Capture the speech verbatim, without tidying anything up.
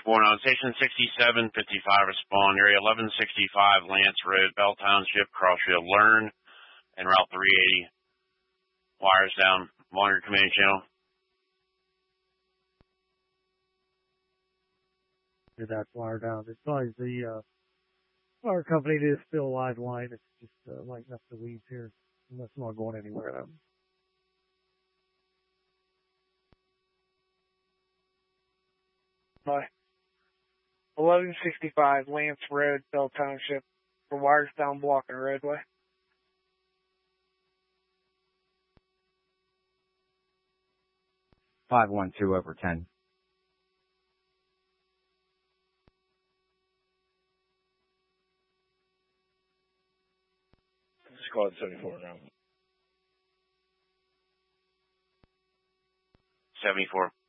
Going on station sixty-seven fifty-five, respond area eleven sixty-five Lance Road, Bell Township, Crossfield, Learn, and Route three eighty. Wires down, monitor command channel. That's wire down. As far as the uh, power company, it is still a live line. It's just uh, lighting up the weeds here. And that's not going anywhere. Um, Bye. eleven sixty-five Lance Road, Bell Township, for wires down blocking roadway. five one two over ten. Squad seventy-four now. seventy-four.